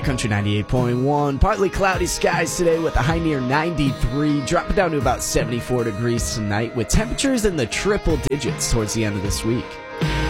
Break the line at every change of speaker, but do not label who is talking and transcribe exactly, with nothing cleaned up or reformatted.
Country ninety-eight point one. Partly cloudy skies today with a high near ninety-three, dropping down to about seventy-four degrees tonight with temperatures in the triple digits towards the end of this week.